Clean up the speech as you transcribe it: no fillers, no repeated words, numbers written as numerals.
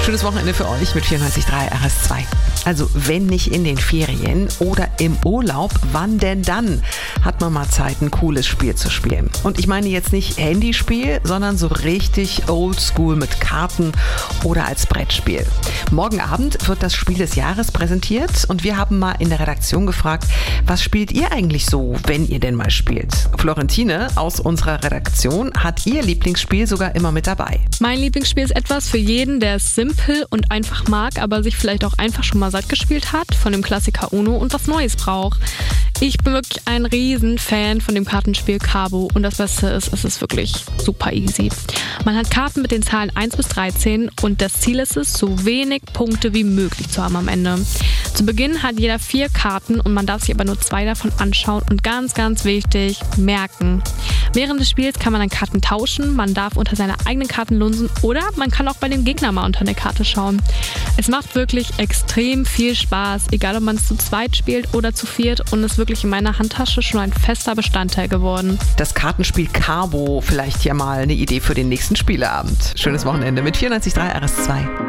Schönes Wochenende für euch mit 94.3 RS2. Also wenn nicht in den Ferien oder im Urlaub, wann denn dann? Hat man mal Zeit, ein cooles Spiel zu spielen. Und ich meine jetzt nicht Handyspiel, sondern so richtig oldschool mit Karten oder als Brettspiel. Morgen Abend wird das Spiel des Jahres präsentiert und wir haben mal in der Redaktion gefragt, was spielt ihr eigentlich so, wenn ihr denn mal spielt? Florentine aus unserer Redaktion hat ihr Lieblingsspiel sogar immer mit dabei. Mein Lieblingsspiel ist etwas für jeden, der es simpel und einfach mag, aber sich vielleicht auch einfach schon mal satt gespielt hat von dem Klassiker Uno und was Neues braucht. Ich bin wirklich ein Riesen-Fan von dem Kartenspiel Carbo und das Beste ist, es ist wirklich super easy. Man hat Karten mit den Zahlen 1 bis 13 und das Ziel ist es, so wenig Punkte wie möglich zu haben am Ende. Zu Beginn hat jeder 4 Karten und man darf sich aber nur 2 davon anschauen und ganz, ganz wichtig, merken. Während des Spiels kann man dann Karten tauschen, man darf unter seine eigenen Karten lunsen oder man kann auch bei dem Gegner mal unter eine Karte schauen. Es macht wirklich extrem viel Spaß, egal ob man es zu zweit spielt oder zu viert und ist wirklich in meiner Handtasche schon ein fester Bestandteil geworden. Das Kartenspiel Carbo, vielleicht ja mal eine Idee für den nächsten Spieleabend. Schönes Wochenende mit 94.3 RS2.